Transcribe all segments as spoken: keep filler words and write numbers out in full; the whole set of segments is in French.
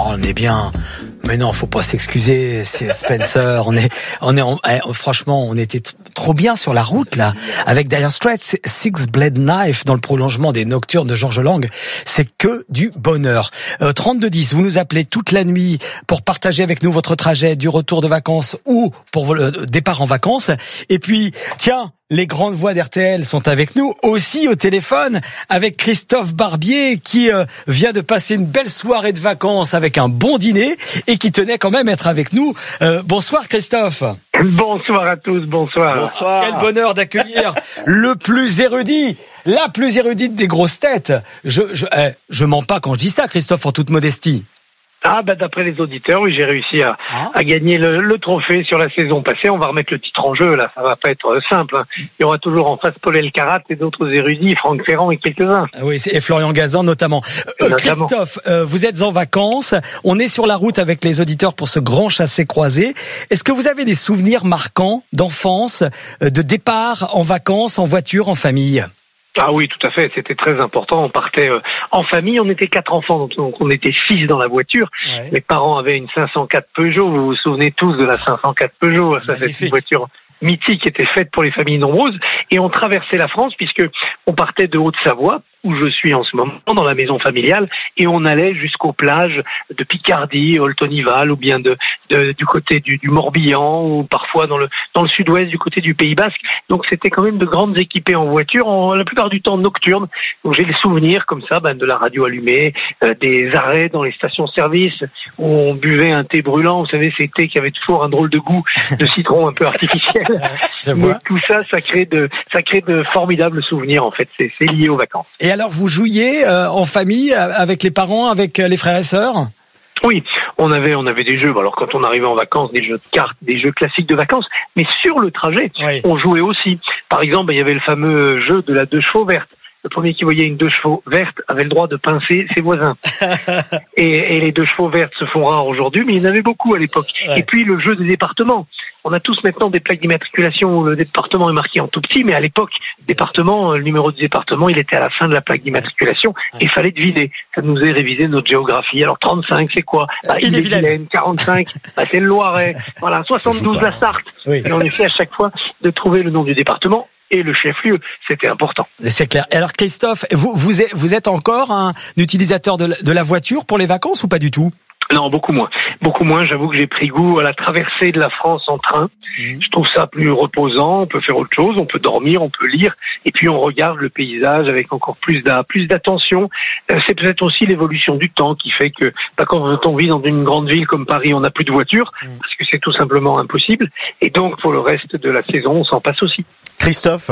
on est bien. Mais non, faut pas s'excuser, c'est Spencer. On est, on est, en, eh, franchement, on était t- trop bien sur la route là, avec Dire Straits, Six Blade Knife dans le prolongement des Nocturnes de Georges Lang. C'est que du bonheur. Euh, trente-deux dix, vous nous appelez toute la nuit pour partager avec nous votre trajet du retour de vacances ou pour le départ en vacances. Et puis, tiens. Les grandes voix d'R T L sont avec nous, aussi au téléphone, avec Christophe Barbier, qui euh, vient de passer une belle soirée de vacances avec un bon dîner et qui tenait quand même à être avec nous. Euh, bonsoir Christophe. Bonsoir à tous, bonsoir. Bonsoir. Quel bonheur d'accueillir le plus érudit, la plus érudite des grosses têtes. Je, je, eh, je mens pas quand je dis ça, Christophe, en toute modestie. Ah bah d'après les auditeurs, oui, j'ai réussi à, ah. à gagner le, le trophée sur la saison passée. On va remettre le titre en jeu, là, ça va pas être simple. Hein. Il y aura toujours en face Paul Elkarat et d'autres érudits, Franck Ferrand et quelques-uns. Ah oui, et Florian Gazan notamment. Euh, notamment. Christophe, euh, vous êtes en vacances, on est sur la route avec les auditeurs pour ce grand chassé-croisé. Est-ce que vous avez des souvenirs marquants d'enfance, de départ en vacances, en voiture, en famille ? Ah oui, tout à fait, c'était très important. On partait euh, en famille, on était quatre enfants, donc, donc on était six dans la voiture. Ouais. Les parents avaient une cinq cent quatre Peugeot, vous vous souvenez tous de la cinq cent quatre Peugeot, ça c'est une voiture mythique qui était faite pour les familles nombreuses, et on traversait la France puisque on partait de Haute-Savoie, où je suis en ce moment, dans la maison familiale, et on allait jusqu'aux plages de Picardie, Oltonival, ou bien de, de du côté du, du Morbihan, ou parfois dans le dans le sud-ouest du côté du Pays Basque. Donc c'était quand même de grandes équipées en voiture, en, la plupart du temps nocturnes. Donc j'ai des souvenirs comme ça, ben, de la radio allumée, euh, des arrêts dans les stations-service où on buvait un thé brûlant. Vous savez, ces thés qui avaient toujours un drôle de goût de citron un peu artificiel. Mais tout ça, ça crée de ça crée de formidables souvenirs en fait. C'est, c'est lié aux vacances. Et alors, vous jouiez euh, en famille, avec les parents, avec les frères et sœurs ? Oui, on avait on avait des jeux. Alors quand on arrivait en vacances, des jeux de cartes, des jeux classiques de vacances. Mais sur le trajet, oui. on jouait aussi. Par exemple, il y avait le fameux jeu de la deux chevaux verte. Le premier qui voyait une deux chevaux verte avait le droit de pincer ses voisins. et, et les deux chevaux vertes se font rares aujourd'hui, mais il y en avait beaucoup à l'époque. Ouais. Et puis le jeu des départements. On a tous maintenant des plaques d'immatriculation où le département est marqué en tout petit, mais à l'époque, département, le numéro du département, il était à la fin de la plaque d'immatriculation et il fallait deviner. Ça nous est révisé notre géographie. Alors trente-cinq, c'est quoi ? Bah, il est Vilaine. quarante-cinq, bah, c'est le Loiret. Voilà, soixante-douze, la Sarthe. Oui. Et on essaie à chaque fois de trouver le nom du département. Et le chef-lieu, c'était important. C'est clair. Alors Christophe, vous vous êtes, vous êtes encore un utilisateur de la, de la voiture pour les vacances ou pas du tout ? Non, beaucoup moins. Beaucoup moins. J'avoue que j'ai pris goût à la traversée de la France en train. Mmh. Je trouve ça plus reposant. On peut faire autre chose. On peut dormir, on peut lire. Et puis on regarde le paysage avec encore plus d'a, plus d'attention. Euh, c'est peut-être aussi l'évolution du temps qui fait que bah, quand on vit dans une grande ville comme Paris, on n'a plus de voiture mmh. parce que c'est tout simplement impossible. Et donc pour le reste de la saison, on s'en passe aussi. Christophe,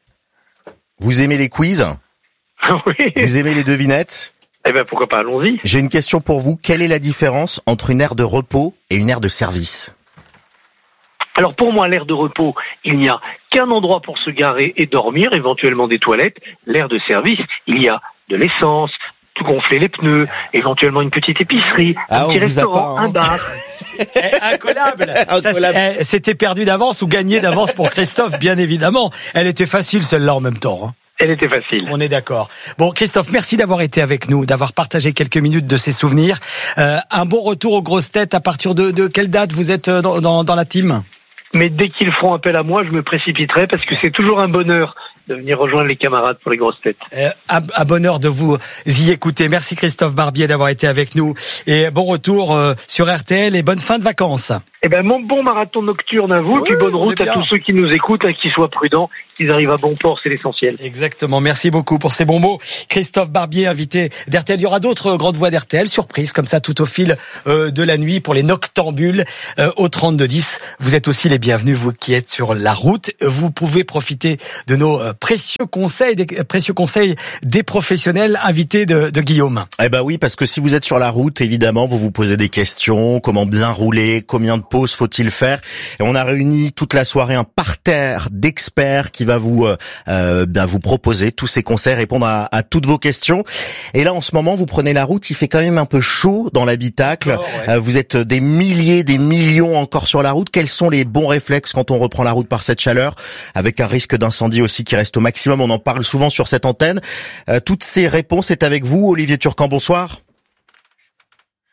vous aimez les quiz ? Oui. Vous aimez les devinettes ? Eh ben pourquoi pas, allons-y. J'ai une question pour vous. Quelle est la différence entre une aire de repos et une aire de service ? Alors pour moi, l'aire de repos, il n'y a qu'un endroit pour se garer et dormir, éventuellement des toilettes. L'aire de service, il y a de l'essence, tout gonfler les pneus, éventuellement une petite épicerie, ah, un petit restaurant, pas, hein. un bar. Incollable. Ça, c'était perdu d'avance ou gagné d'avance pour Christophe, bien évidemment. Elle était facile celle-là en même temps. Hein. Elle était facile. On est d'accord. Bon, Christophe, merci d'avoir été avec nous, d'avoir partagé quelques minutes de ces souvenirs. Euh, un bon retour aux grosses têtes. À partir de, de quelle date vous êtes dans, dans, dans la team ? Mais dès qu'ils feront appel à moi, je me précipiterai parce que c'est toujours un bonheur de venir rejoindre les camarades pour les grosses têtes. Euh, à, à bonheur de vous y écouter. Merci Christophe Barbier d'avoir été avec nous. Et bon retour euh, sur R T L et bonne fin de vacances. Eh ben, mon bon marathon nocturne à vous, oui, et puis bonne route à tous ceux qui nous écoutent, hein, qu'ils soient prudents, qu'ils arrivent à bon port, c'est l'essentiel. Exactement, merci beaucoup pour ces bons mots. Christophe Barbier, invité d'R T L. Il y aura d'autres grandes voix d'R T L, surprise comme ça tout au fil euh, de la nuit pour les noctambules euh, au trente-deux dix. Vous êtes aussi les bienvenus, vous qui êtes sur la route. Vous pouvez profiter de nos euh, précieux conseils, des précieux conseils des professionnels invités de, de Guillaume. Eh ben oui, parce que si vous êtes sur la route, évidemment, vous vous posez des questions, comment bien rouler, combien de pause faut-il faire ? Et on a réuni toute la soirée un parterre d'experts qui va vous euh, ben vous proposer tous ces conseils, répondre à, à toutes vos questions. Et là, en ce moment, vous prenez la route, il fait quand même un peu chaud dans l'habitacle. Oh, ouais. euh, vous êtes des milliers, des millions encore sur la route. Quels sont les bons réflexes quand on reprend la route par cette chaleur, avec un risque d'incendie aussi qui reste au maximum ? On en parle souvent sur cette antenne. Euh, toutes ces réponses est avec vous, Olivier Turcan. Bonsoir.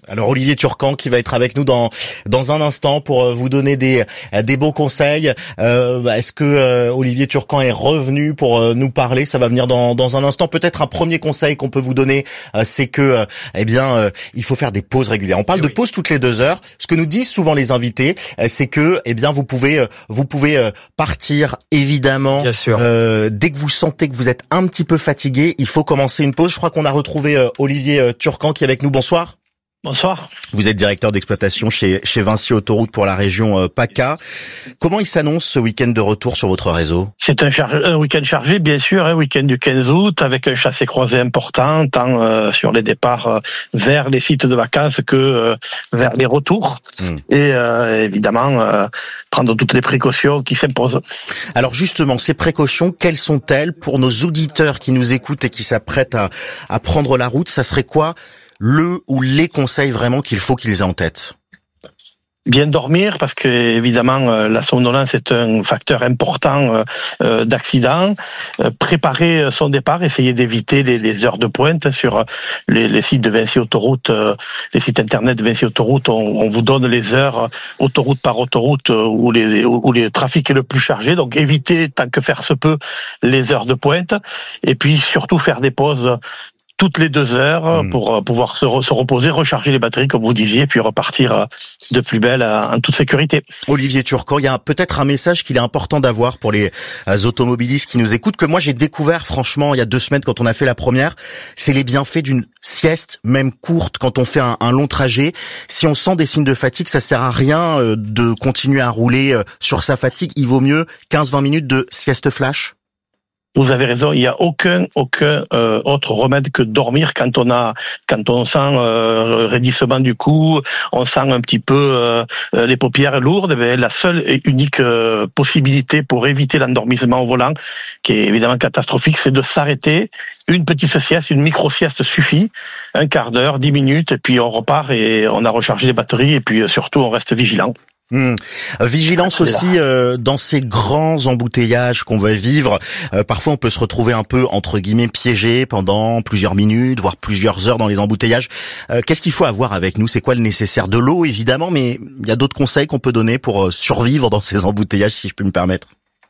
Alors Olivier Turcan qui va être avec nous dans dans un instant pour vous donner des des bons conseils. Euh, est-ce que euh, Olivier Turcan est revenu pour euh, nous parler? Ça va venir dans dans un instant. Peut-être un premier conseil qu'on peut vous donner, euh, c'est que euh, eh bien euh, il faut faire des pauses régulières. On parle oui. de pauses toutes les deux heures. Ce que nous disent souvent les invités, euh, c'est que eh bien vous pouvez euh, vous pouvez euh, partir évidemment. Bien sûr. Euh, dès que vous sentez que vous êtes un petit peu fatigué, il faut commencer une pause. Je crois qu'on a retrouvé euh, Olivier euh, Turcan qui est avec nous. Bonsoir. Bonsoir. Vous êtes directeur d'exploitation chez chez Vinci Autoroute pour la région euh, PACA. Comment il s'annonce ce week-end de retour sur votre réseau? C'est un, char- un week-end chargé, bien sûr, un week-end du quinze août avec un chassé-croisé important, tant euh, sur les départs euh, vers les sites de vacances que euh, vers les retours. Mmh. Et euh, évidemment, euh, prendre toutes les précautions qui s'imposent. Alors justement, ces précautions, quelles sont-elles pour nos auditeurs qui nous écoutent et qui s'apprêtent à, à prendre la route? Ça serait quoi le ou les conseils vraiment qu'il faut qu'ils aient en tête? Bien dormir, parce que évidemment euh, la somnolence est un facteur important euh, euh, d'accident. Euh, préparer son départ, essayer d'éviter les, les heures de pointe sur les, les sites de Vinci Autoroute, euh, les sites internet de Vinci Autoroute. On, on vous donne les heures autoroute par autoroute euh, où les où les trafics est le plus chargé. Donc éviter tant que faire se peut les heures de pointe, et puis surtout faire des pauses toutes les deux heures mmh. pour pouvoir se, re, se reposer, recharger les batteries, comme vous disiez, puis repartir de plus belle en toute sécurité. Olivier Turcan, il y a peut-être un message qu'il est important d'avoir pour les automobilistes qui nous écoutent, que moi j'ai découvert franchement il y a deux semaines quand on a fait la première, c'est les bienfaits d'une sieste, même courte, quand on fait un, un long trajet. Si on sent des signes de fatigue, ça sert à rien de continuer à rouler sur sa fatigue, il vaut mieux quinze à vingt minutes de sieste flash. Vous avez raison, il n'y a aucun aucun euh, autre remède que dormir quand on a quand on sent euh, raidissement du cou, on sent un petit peu euh, les paupières lourdes. Eh la seule et unique euh, possibilité pour éviter l'endormissement au volant, qui est évidemment catastrophique, c'est de s'arrêter. Une petite sieste, une micro-sieste suffit, un quart d'heure, dix minutes, et puis on repart et on a rechargé les batteries, et puis surtout on reste vigilant. Mmh. Vigilance aussi euh, dans ces grands embouteillages qu'on va vivre. Euh, parfois, on peut se retrouver un peu entre guillemets piégé pendant plusieurs minutes, voire plusieurs heures dans les embouteillages. Euh, qu'est-ce qu'il faut avoir avec nous? C'est quoi le nécessaire? De l'eau, évidemment, mais il y a d'autres conseils qu'on peut donner pour euh, survivre dans ces embouteillages, si je peux me permettre.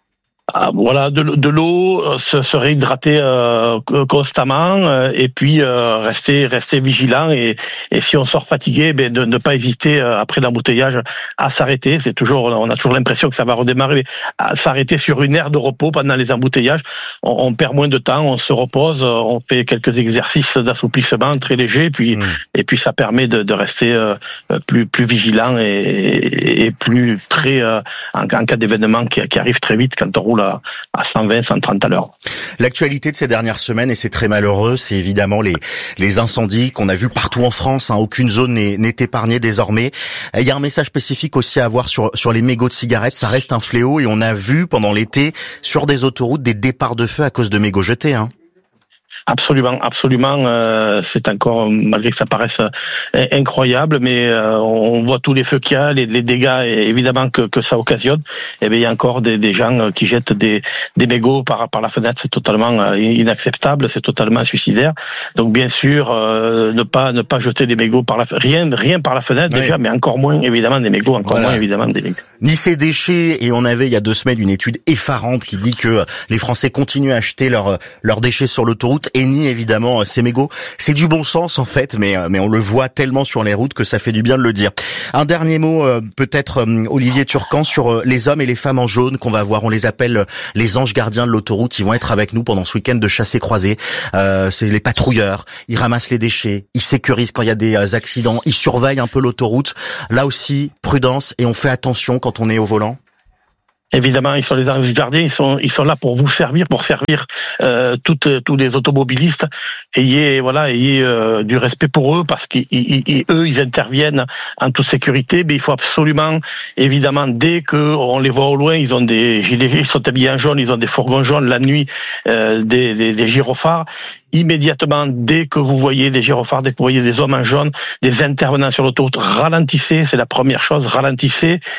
Ah, voilà, de, de l'eau, se, se réhydrater euh, constamment, euh, et puis euh, rester rester vigilant, et, et si on sort fatigué, ben de ne pas hésiter euh, après l'embouteillage à s'arrêter. C'est toujours, on a toujours l'impression que ça va redémarrer, à s'arrêter sur une aire de repos pendant les embouteillages. On, on perd moins de temps, on se repose, on fait quelques exercices d'assouplissement très légers, puis mmh. et puis ça permet de, de rester euh, plus plus vigilant et, et plus prêt euh, en, en cas d'événement qui, qui arrive très vite quand on roule à cent vingt, cent trente à l'heure. L'actualité de ces dernières semaines, et c'est très malheureux, c'est évidemment les les incendies qu'on a vus partout en France. Hein, aucune zone n'est, n'est épargnée désormais. Il y a un message spécifique aussi à avoir sur sur les mégots de cigarettes. Ça reste un fléau, et on a vu pendant l'été sur des autoroutes des départs de feu à cause de mégots jetés. Hein. Absolument, absolument. Euh, c'est encore, malgré que ça paraisse euh, incroyable, mais euh, on voit tous les feux qu'il y a, les, les dégâts évidemment que, que ça occasionne. Et bien il y a encore des, des gens qui jettent des, des mégots par, par la fenêtre. C'est totalement euh, inacceptable, c'est totalement suicidaire. Donc bien sûr, euh, ne pas ne pas jeter des mégots par la rien rien par la fenêtre oui. déjà, mais encore moins évidemment des mégots, encore voilà. moins évidemment des mégots. Ni ces déchets. Et on avait il y a deux semaines une étude effarante qui dit que les Français continuent à acheter leurs leurs déchets sur l'autoroute, et ni évidemment ces mégots. C'est du bon sens en fait, mais mais on le voit tellement sur les routes que ça fait du bien de le dire. Un dernier mot euh, peut-être euh, Olivier Turcan sur euh, les hommes et les femmes en jaune qu'on va voir. On les appelle euh, les anges gardiens de l'autoroute. Ils vont être avec nous pendant ce week-end de chassé-croisé. Euh, c'est les patrouilleurs. Ils ramassent les déchets. Ils sécurisent quand il y a des euh, accidents. Ils surveillent un peu l'autoroute. Là aussi, prudence, et on fait attention quand on est au volant. Évidemment, ils sont les anges gardiens, ils sont ils sont là pour vous servir, pour servir euh, toutes tous les automobilistes. Ayez voilà, ayez euh, du respect pour eux, parce qu'eux ils, ils interviennent en toute sécurité. Mais il faut absolument, évidemment, dès que on les voit au loin, ils ont des gilets, ils sont habillés en jaune, ils ont des fourgons jaunes la nuit, euh, des, des, des gyrophares. Immédiatement, dès que vous voyez des gyrophares, dès que vous voyez des hommes en jaune, des intervenants sur l'autoroute, ralentissez. C'est la première chose, ralentissez.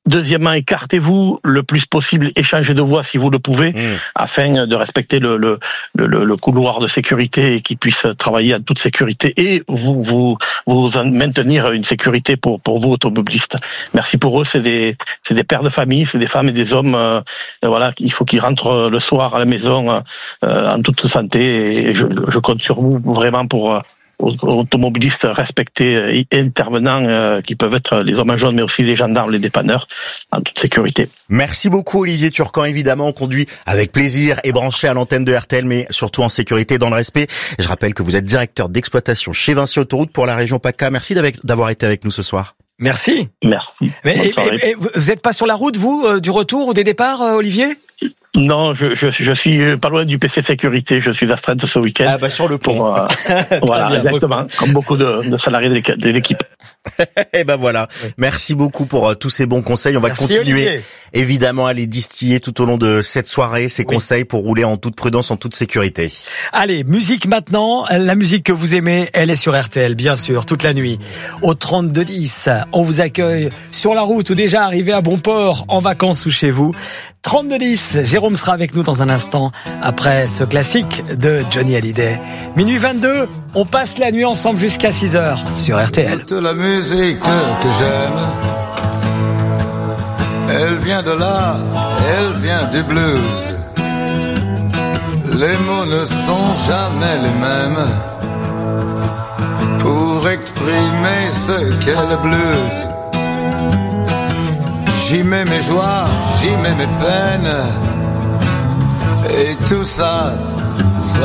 Deuxièmement, écartez-vous le plus possible, échangez de voix si vous le pouvez, mmh. afin de respecter le, le, le, le couloir de sécurité et qu'ils puissent travailler en toute sécurité et vous vous vous maintenir une sécurité pour pour vous automobilistes. Merci pour eux, c'est des c'est des pères de famille, c'est des femmes et des hommes. Euh, voilà, il faut qu'ils rentrent le soir à la maison euh, en toute santé et je, je compte sur vous vraiment pour euh, automobilistes respectés et intervenants euh, qui peuvent être les hommes en jaune mais aussi les gendarmes, les dépanneurs en toute sécurité. Merci beaucoup Olivier Turcan, évidemment on conduit avec plaisir et branché à l'antenne de R T L mais surtout en sécurité dans le respect. Je rappelle que vous êtes directeur d'exploitation chez Vinci Autoroute pour la région PACA. Merci d'avoir été avec nous ce soir. Merci. Merci. Mais, et, et, et vous n'êtes pas sur la route vous euh, du retour ou des départs euh, Olivier? Non, je, je, je suis pas loin du P C sécurité. Je suis astreinte ce week-end. Ah bah sur le pont. Pour, euh, voilà, bien, exactement. Beaucoup. Comme beaucoup de, de salariés de l'équipe. Et ben voilà. Oui. Merci beaucoup pour euh, tous ces bons conseils. On va Merci continuer Olivier. évidemment à les distiller tout au long de cette soirée. Ces oui. conseils pour rouler en toute prudence, en toute sécurité. Allez, musique maintenant. La musique que vous aimez, elle est sur R T L, bien sûr, toute la nuit. Au trente-deux dix, on vous accueille sur la route ou déjà arrivé à bon port, en vacances ou chez vous. trente-deux dix, Jérôme sera avec nous dans un instant après ce classique de Johnny Hallyday. Minuit vingt-deux, on passe la nuit ensemble jusqu'à six heures sur R T L. Toute la musique que j'aime, elle vient de là, elle vient du blues. Les mots ne sont jamais les mêmes pour exprimer ce qu'est le blues. J'y mets mes joies, j'y mets mes peines, et tout ça, ça